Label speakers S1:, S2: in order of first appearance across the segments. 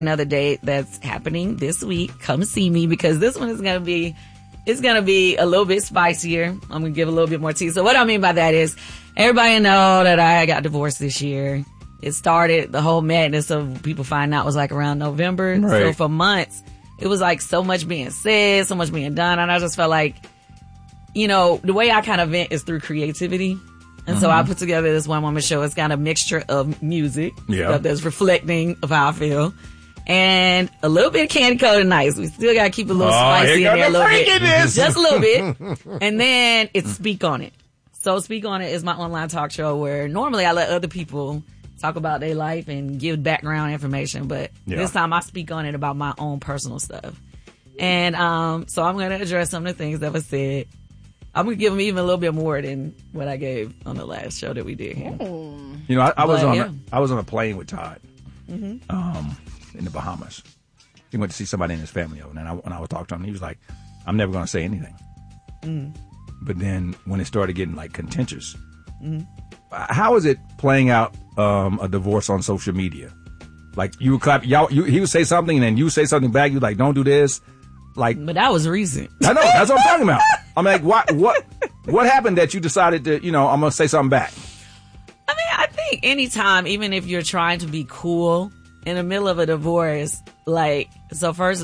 S1: another date that's happening this week. Come see me because this one is going to be, it's going to be a little bit spicier. I'm going to give a little bit more tea. So what I mean by that is everybody know that I got divorced this year. It started, the whole madness of people finding out was like around November.
S2: Right.
S1: So for months, it was like so much being said, so much being done. And I just felt like, you know, the way I kind of vent is through creativity. And so I put together this one woman show. It's got a mixture of music stuff that's reflecting of how I feel. And a little bit of candy coated nice. We still got to keep a little spicy in there a little bit. Just a little bit. And then it's Speak On It. So Speak On It is my online talk show where normally I let other people talk about their life and give background information. But this time I speak on it about my own personal stuff. And so I'm going to address some of the things that were said. I'm going to give them even a little bit more than what I gave on the last show that we did here.
S2: You know, I was on a plane with Todd in the Bahamas. He went to see somebody in his family, and when I would talk to him, he was like, I'm never going to say anything. But then when it started getting like contentious, how is it playing out a divorce on social media? Like you would clap, he would say something, and then you would say something back. You like, don't do this. Like,
S1: but that was recent.
S2: I know, that's what I'm talking about. I'm like, what happened that you decided to, you know, I'm gonna say something back?
S1: I mean, I think anytime, even if you're trying to be cool in the middle of a divorce, like, so first,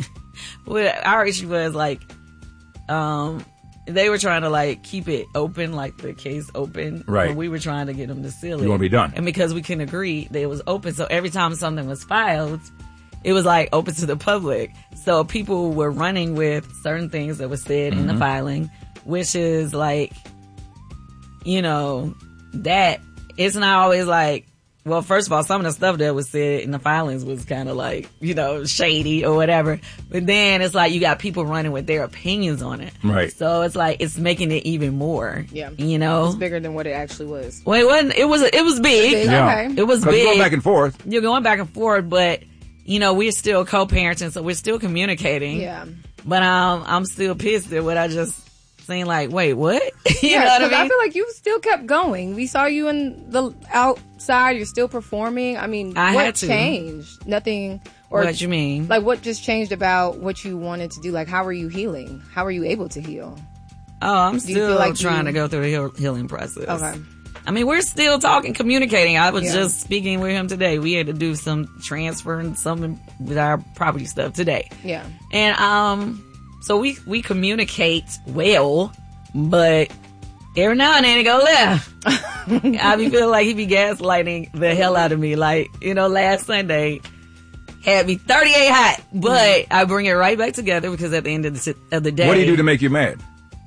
S1: our issue was like, they were trying to like keep it open, like the case open.
S2: Right.
S1: But we were trying to get them to seal it.
S2: You want to be done.
S1: And because we couldn't agree, that it was open. So every time something was filed, it was like open to the public. So people were running with certain things that were said in the filing, which is like, you know, that it's not always like, well, first of all, some of the stuff that was said in the filings was kind of like, you know, shady or whatever. But then it's like you got people running with their opinions on it.
S2: Right.
S1: So it's like, it's making it even more.
S3: Yeah.
S1: You know?
S3: It's bigger than what it actually was.
S1: Well, it wasn't, it was big.
S3: Yeah.
S1: It was
S2: 'Cause
S1: big.
S2: you're going back and forth.
S1: You're going back and forth, but, you know, we're still co-parenting, so we're still communicating.
S3: Yeah.
S1: But I'm still pissed at what I just seen. Like, wait, what? You know what I mean?
S3: I feel like you still kept going. We saw you in the outside. You're still performing. I mean,
S1: I
S3: what
S1: had to.
S3: changed? Nothing. Or
S1: What you mean?
S3: Like, what just changed about what you wanted to do? Like, how are you healing? How are you able to heal?
S1: Oh, I'm
S3: you
S1: still
S3: feel like
S1: trying to go through the healing process.
S3: Okay.
S1: I mean, we're still talking, communicating. I was
S3: Yeah.
S1: just speaking with him today. We had to do some transferring something with our property stuff today.
S3: Yeah.
S1: And so we communicate well, but every now and then it go left. I be feeling like he be gaslighting the hell out of me. Like, you know, last Sunday had me 38 hot, but I bring it right back together because at the end of the day,
S2: What do you do to make you mad?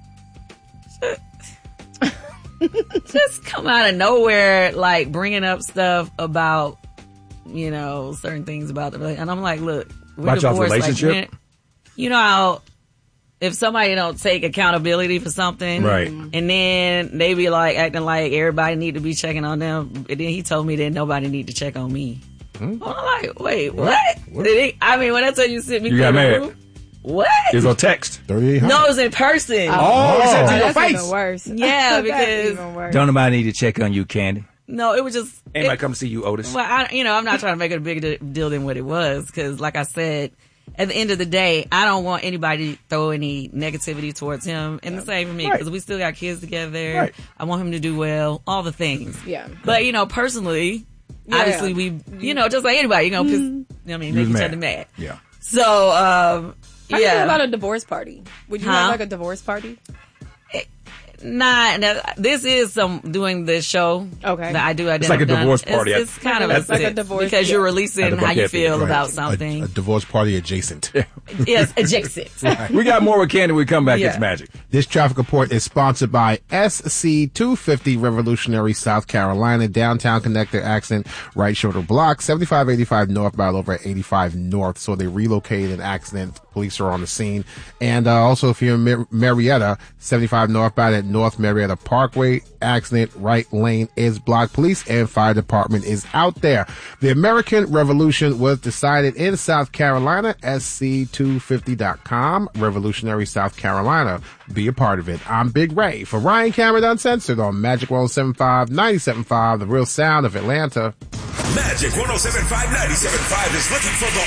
S1: just come out of nowhere, like bringing up stuff about, you know, certain things about the, and I'm like, look, we're
S2: About y'all's
S1: divorced,
S2: relationship?
S1: like, you know how if somebody don't take accountability for something,
S2: Right.
S1: and then they be like acting like everybody need to be checking on them, and then he told me that nobody need to check on me. I'm like, wait, what? Did he? I mean, when I tell you sit me,
S2: You got mad.
S1: room, what?
S2: It was on text.
S4: 38
S1: No, it was in person.
S2: Oh, he said to your
S3: That's
S2: face.
S3: even worse.
S1: Yeah,
S3: That's
S1: because
S3: even worse.
S2: Don't nobody need to check on you, Candy.
S1: no, it was just.
S2: Anybody come see you, Otis?
S1: Well, I'm not trying to make it a bigger deal than what it was, because like I said, at the end of the day, I don't want anybody to throw any negativity towards him, and the same for me, because we still got kids together.
S2: Right.
S1: I want him to do well, all the things.
S3: Yeah.
S1: But, you know, personally, obviously we, you know, just like anybody, you know, make
S2: was
S1: each
S2: mad.
S1: other mad.
S2: Yeah.
S1: So,
S3: How do you feel
S1: yeah.
S3: about a divorce party? Would you
S1: Huh?
S3: have like a divorce party?
S1: No, this is doing this show.
S3: Okay.
S1: That I do.
S2: It's like a divorce party.
S1: It's kind of
S3: It's like a
S1: sense,
S3: divorce,
S1: because you're
S3: yeah.
S1: releasing
S2: At the
S1: how you
S2: bucket,
S1: feel
S2: right.
S1: about something.
S4: A divorce party adjacent.
S1: Yes, adjacent.
S2: We got more with Candy when we come back.
S1: Yeah.
S2: It's magic.
S4: This traffic report is sponsored by SC250 Revolutionary, South Carolina. Downtown connector accident, right shoulder block, 7585 northbound over at 85 north. So they relocated an accident. Police are on the scene. And also if you're in Marietta, 75 northbound at North Marietta Parkway, accident, right lane is blocked. Police and fire department is out there. The American Revolution was decided in South Carolina. SC250.com, Revolutionary, South Carolina. Be a part of it. I'm Big Ray for Ryan Cameron Uncensored on Magic 107.5, 97.5, The Real Sound of Atlanta.
S5: Magic 107.5, 97.5 is looking for the